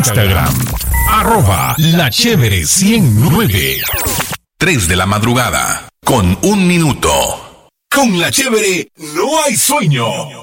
Instagram, @lachévere109. 3 de la madrugada, con 1 minuto. Con La Chévere no hay sueño.